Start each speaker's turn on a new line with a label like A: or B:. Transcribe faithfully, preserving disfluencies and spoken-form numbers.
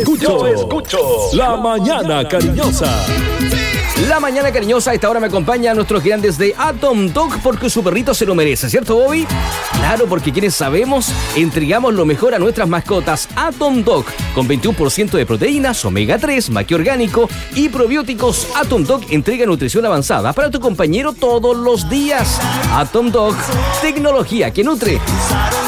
A: escucho, yo escucho La Mañana Cariñosa.
B: La Mañana Cariñosa, a esta hora me acompañan nuestros grandes de Atom Dog porque su perrito se lo merece, ¿cierto, Bobby? Claro, porque quienes sabemos, entregamos lo mejor a nuestras mascotas. Atom Dog, con veintiuno por ciento de proteínas, omega tres, maqui orgánico y probióticos. Atom Dog entrega nutrición avanzada para tu compañero todos los días. Atom Dog, tecnología que nutre.